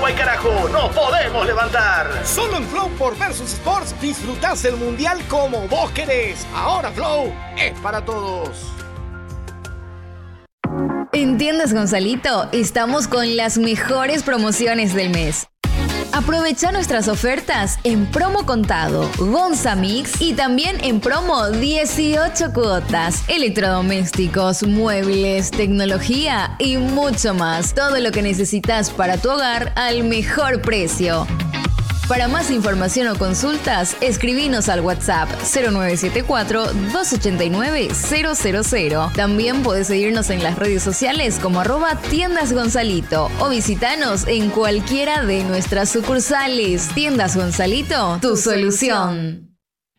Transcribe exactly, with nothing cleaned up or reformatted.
Uruguay, carajo. ¡Nos podemos levantar! Solo en Flow por Versus Sports disfrutás el mundial como vos querés. Ahora Flow es para todos. En Tiendas Gonzalito estamos con las mejores promociones del mes. Aprovecha nuestras ofertas en promo contado, Gonza Mix y también en promo dieciocho cuotas, electrodomésticos, muebles, tecnología y mucho más. Todo lo que necesitas para tu hogar al mejor precio. Para más información o consultas, escribinos al WhatsApp cero nueve siete cuatro, dos ocho nueve, cero cero cero. También puedes seguirnos en las redes sociales como arroba Tiendas Gonzalito o visitanos en cualquiera de nuestras sucursales. Tiendas Gonzalito, tu solución.